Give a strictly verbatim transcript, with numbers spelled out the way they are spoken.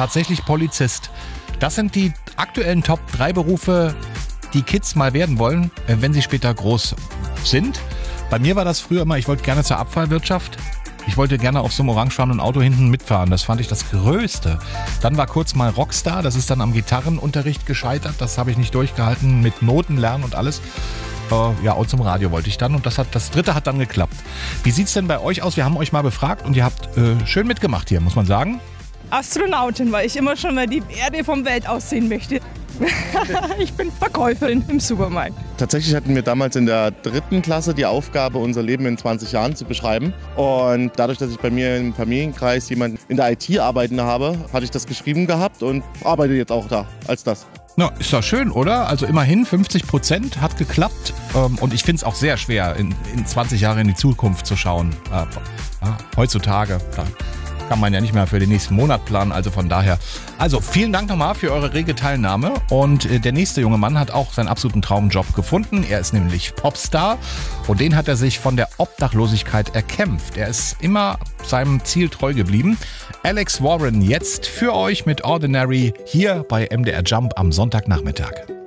tatsächlich Polizist. Das sind die aktuellen Top drei Berufe, die Kids mal werden wollen, wenn sie später groß sind. Bei mir war das früher immer, ich wollte gerne zur Abfallwirtschaft. Ich wollte gerne auf so einem orangefarbenen Auto hinten mitfahren. Das fand ich das Größte. Dann war kurz mal Rockstar. Das ist dann am Gitarrenunterricht gescheitert. Das habe ich nicht durchgehalten mit Noten lernen und alles. Äh, ja, und zum Radio wollte ich dann. Und das, hat, das dritte hat dann geklappt. Wie sieht's denn bei euch aus? Wir haben euch mal befragt und ihr habt äh, schön mitgemacht hier, muss man sagen. Astronautin, weil ich immer schon mal die Erde vom Welt aussehen möchte. Ich bin Verkäuferin im Supermarkt. Tatsächlich hatten wir damals in der dritten Klasse die Aufgabe, unser Leben in zwanzig Jahren zu beschreiben. Und dadurch, dass ich bei mir im Familienkreis jemanden in der I T arbeiten habe, hatte ich das geschrieben gehabt und arbeite jetzt auch da als das. Na, ist doch schön, oder? Also immerhin fünfzig Prozent hat geklappt. Ähm, und ich finde es auch sehr schwer, in, in zwanzig Jahre in die Zukunft zu schauen. Äh, ja, heutzutage. Da kann man ja nicht mehr für den nächsten Monat planen, also von daher. Also vielen Dank nochmal für eure rege Teilnahme und äh, der nächste junge Mann hat auch seinen absoluten Traumjob gefunden. Er ist nämlich Popstar und den hat er sich von der Obdachlosigkeit erkämpft. Er ist immer seinem Ziel treu geblieben. Alex Warren jetzt für euch mit Ordinary hier bei M D R Jump am Sonntagnachmittag.